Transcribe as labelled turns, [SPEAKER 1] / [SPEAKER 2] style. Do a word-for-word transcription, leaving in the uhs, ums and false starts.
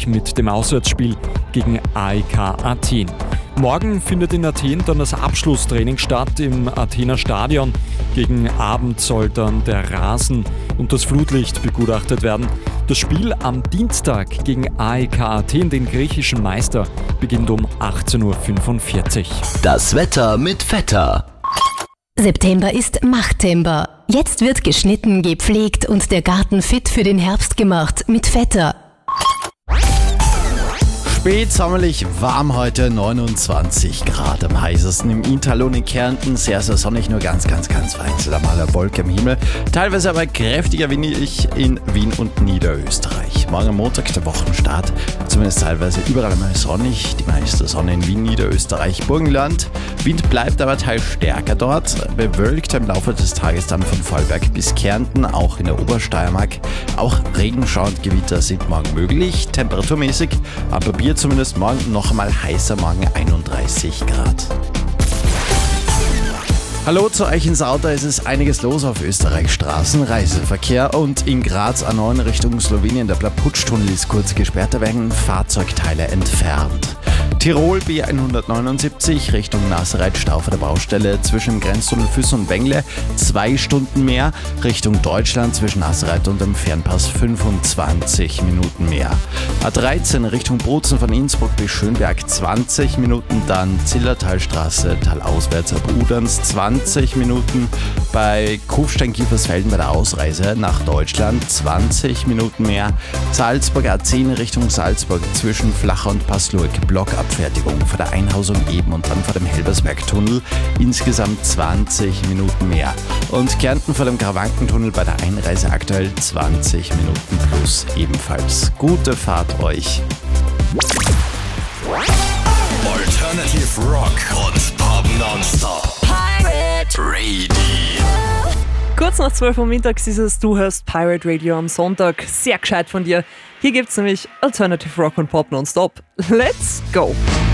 [SPEAKER 1] Sonntag mit dem Auswärtsspiel gegen A E K Athen. Morgen findet in Athen dann das Abschlusstraining statt im Athener Stadion. Gegen Abend soll dann der Rasen und das Flutlicht begutachtet werden. Das Spiel am Dienstag gegen A E K Athen, den griechischen Meister, beginnt um achtzehn Uhr fünfundvierzig.
[SPEAKER 2] Das Wetter mit Vetter.
[SPEAKER 3] September ist Machttember. Jetzt wird geschnitten, gepflegt und der Garten fit für den Herbst gemacht mit Vetter.
[SPEAKER 4] Spätsommerlich warm heute, neunundzwanzig Grad am heißesten im Inntal und in Kärnten. Sehr, sehr sonnig, nur ganz, ganz, ganz vereinzelt einmal eine Wolke am Himmel. Teilweise aber kräftiger windig in Wien und Niederösterreich. Morgen am Montag der Wochenstart, zumindest teilweise überall einmal sonnig. Die meiste Sonne in Wien, Niederösterreich, Burgenland. Wind bleibt aber teils stärker dort. Bewölkt im Laufe des Tages dann von Vorarlberg bis Kärnten, auch in der Obersteiermark. Auch Regenschauer und Gewitter sind morgen möglich. Temperaturmäßig am Papier zumindest morgen noch einmal heißer, morgen einunddreißig Grad. Hallo zu euch ins Auto, es ist einiges los auf Österreichs Straßen, Reiseverkehr und in Graz A neun Richtung Slowenien, der Plaputsch-Tunnel ist kurz gesperrt, da werden Fahrzeugteile entfernt. Tirol B hundertneunundsiebzig Richtung Nassereit, Stau vor der Baustelle zwischen dem Grenztunnel Füssen und Wengle, zwei Stunden mehr. Richtung Deutschland zwischen Nassereit und dem Fernpass fünfundzwanzig Minuten mehr. A dreizehn Richtung Bozen von Innsbruck bis Schönberg zwanzig Minuten, dann Zillertalstraße talauswärts ab Uderns zwanzig Minuten. Bei Kufstein-Kiefersfelden bei der Ausreise nach Deutschland zwanzig Minuten mehr. Salzburg A zehn Richtung Salzburg zwischen Flach und Passlurg, Blockabfertigung vor der Einhausung eben und dann vor dem Helbersbergtunnel insgesamt zwanzig Minuten mehr. Und Kärnten vor dem Karawankentunnel bei der Einreise aktuell zwanzig Minuten plus ebenfalls. Gute Fahrt euch!
[SPEAKER 2] Alternative Rock und Pop nonstop. Pirate Radio.
[SPEAKER 5] Kurz nach zwölf Uhr mittags ist es, du hörst Pirate Radio am Sonntag. Sehr gescheit von dir. Hier gibt's nämlich Alternative Rock und Pop nonstop. Let's go!